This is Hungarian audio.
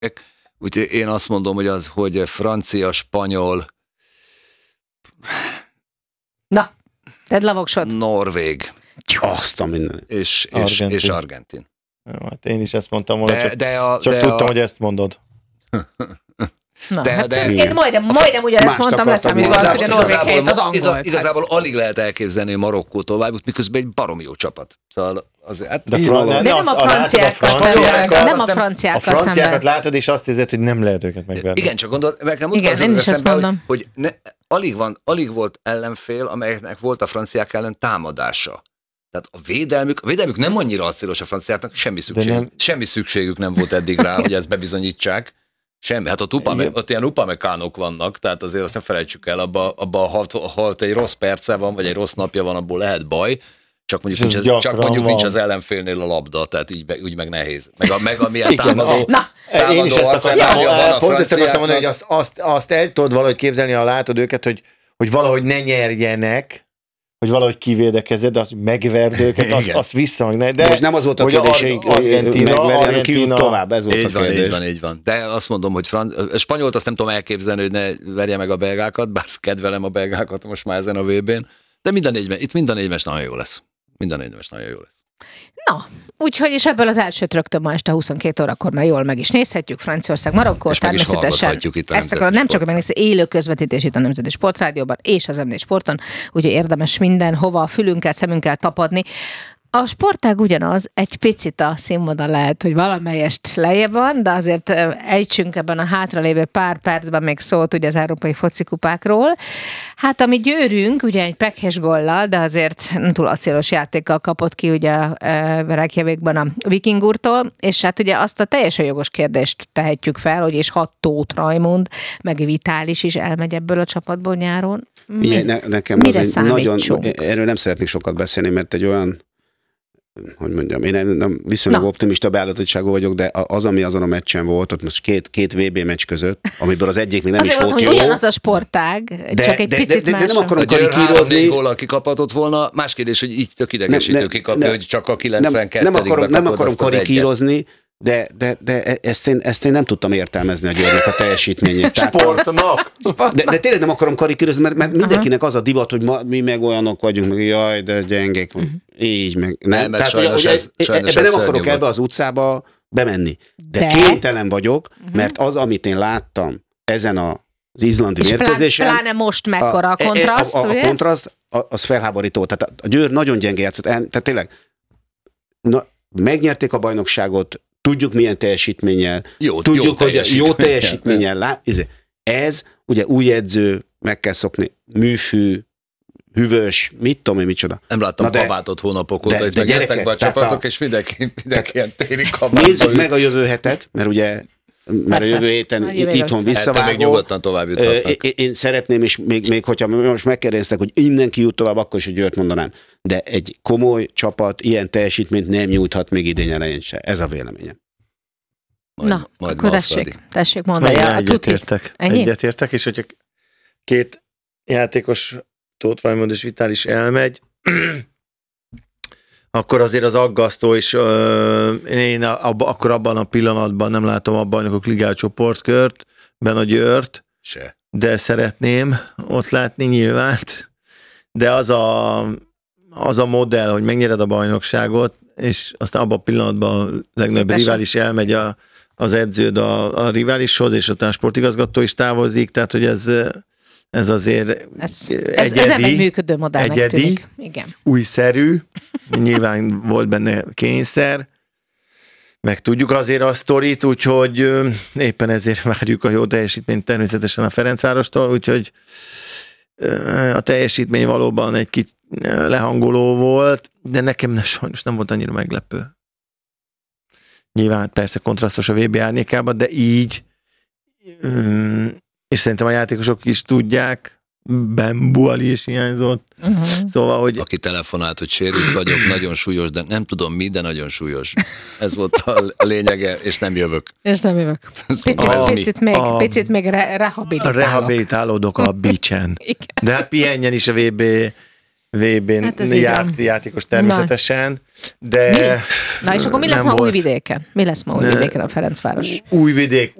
Úgyhogy én azt mondom, hogy francia, spanyol... Na, tedd le a voksot. Norvég. Azt a minden. És argentin. Hát én is ezt mondtam volna, csak tudtam, hogy ezt mondod. Na, én majdnem ugyanezt mondtam, leszámítva az, hogy a Norvég helyett az angol. Igazából alig lehet elképzelni, hogy Marokkó tovább, miközben egy baromi jó csapat. Szóval azért, de nem a franciákkal szemben. A franciákat látod, és azt hiszed, hogy nem lehet őket megverni. Igen, csak gondolod, meg nem mondta az eszembe, hogy alig volt ellenfél, amelyeknek volt a franciák ellen támadása. Tehát a védelmük nem annyira acélos a franciáknak, semmi szükségük nem volt eddig rá, hogy ezt bebizonyítsák. Semmi, hát ott ilyen upamekánok vannak, tehát azért azt nem felejtsük el, abban ha egy rossz perce van, vagy egy rossz napja van, abból lehet baj, csak mondjuk nincs az ellenfélnél a labda, tehát úgy meg nehéz. Meg amilyen támadó én is ezt pont ezt akartam mondani, hogy azt el tudod valahogy képzelni, ha látod őket, hogy valahogy ne nyerjenek, hogy valahogy kivédekezed, de azt megverd őket, azt visszahangnak. De most nem az volt a kérdéseik megverni, ki tovább, ez volt a kérdés. Így van. De azt mondom, hogy spanyolt azt nem tudom elképzelni, hogy ne verje meg a belgákat, bár kedvelem a belgákat most már ezen a VB-n, de mind a négy meccs nagyon jó lesz. Na, úgyhogy és ebből az elsőt rögtön ma este 22 órakor már jól meg is nézhetjük, Franciaország, Marokkó, természetesen. Ezt akkor nem csak megnézni, élő közvetítés itt a Nemzeti Sportrádióban és az M4 Sporton, úgyhogy érdemes mindenhova fülünkkel, szemünkkel tapadni. A sportág ugyanaz, egy picit a színvonal lehet, hogy valamelyest lejjebb van, de azért ejtsünk ebben a hátralévő pár percben még szót ugye az európai focikupákról. Hát ami Győrünk, ugye egy pekhes gollal, de azért nem túl acélos játékkal kapott ki ugye Reykjavikban a Viking úrtól, és hát ugye azt a teljesen jogos kérdést tehetjük fel, hogy és 6 Tóth Rajmund, meg Vitális is elmegy ebből a csapatból nyáron. Nekem az egy nagyon, erről nem szeretnék sokat beszélni, mert egy olyan, hogy mondjam, én nem viszonylag optimista beállítottságú vagyok, de ami azon a meccsen volt, ott most két VB meccs között, amiből az egyik még nem is volt jó. Ugyanaz a sportág, csak egy picit más. De nem akarom karikírozni. Góllal kikaphatott volna, más kérdés, hogy így tök idegesítő kikapni, hogy csak a 92. Nem akarom karikírozni, de ezt én nem tudtam értelmezni a Győrnek a teljesítményét. Sportnak! De tényleg nem akarom karikírozni, mert mindenkinek az a divat, hogy mi meg olyanok vagyunk, meg jaj, de gyengék, így meg. Nem, tehát, ebben nem akarok ebbe az utcába bemenni. De kénytelen vagyok, mert az, amit én láttam ezen az izlandi mérkőzésen. Pláne most mekkora a kontraszt, a kontraszt, az felháborító. Tehát a Győr nagyon gyenge játszott. Tehát tényleg megnyerték a bajnokságot, tudjuk milyen teljesítménnyel, tudjuk, hogy jó teljesítménnyel. Ez ugye új edző, meg kell szokni, műfű, hűvös, mit tudom én, micsoda. Nem láttam kabátot hónapok óta, hogy megjöttek be a csapatok, és mindenki ilyen téli kabátból. Nézzük meg a jövő hetet, mert ugye a jövő héten itthon visszavágó. Még nyugodtan tovább juthatnak. Én szeretném, és még hogyha most megkérdeztek, hogy innen ki jut tovább, akkor is a Győrt mondanám. De egy komoly csapat ilyen teljesítményt nem nyújthat még idén elején se. Ez a véleményem. Na, akkor tessék mondani. Egyetértek, és hogyha két játékos, Tóth Rajmund és Vitális elmegy, akkor azért az aggasztó, és én akkor abban a pillanatban nem látom a Bajnokok Ligája csoportkörtben a Győrt, de szeretném ott látni nyilván, de az a modell, hogy megnyered a bajnokságot, és aztán abban a pillanatban a legnagyobb rivális elmegy az edződ a riválishoz, és a sportigazgató is távozik, tehát hogy ez azért ez nem egy működő modellnek tűnik. Igen. Újszerű, nyilván volt benne kényszer, meg tudjuk azért a sztorit, úgyhogy éppen ezért várjuk a jó teljesítményt természetesen a Ferencvárostól, úgyhogy a teljesítmény valóban egy kicsit lehangoló volt, de nekem sajnos nem volt annyira meglepő. Nyilván persze kontrasztos a VB árnyékában, de így, és szerintem a játékosok is tudják, Buali is hiányzott. Szóval, hogy... Aki telefonált, hogy sérült vagyok, nagyon súlyos, de nem tudom mi, de nagyon súlyos. Ez volt a lényege, és nem jövök. Picit még rehabilitálok. Rehabilitálódok a bicsen. De hát pihenjen is a VB VB-n hát járt játékos természetesen, de... Na és akkor mi lesz ma Újvidéken? Mi lesz ma Újvidéken a Ferencváros?